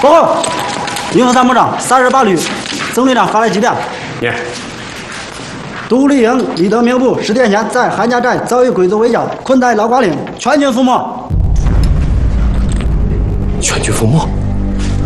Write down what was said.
报告，营副参谋长，38旅总队长发来急电。 念。 独立营李德明部10天前在韩家寨遭遇鬼子围剿，困在老瓜岭，全军覆没。 全军覆没。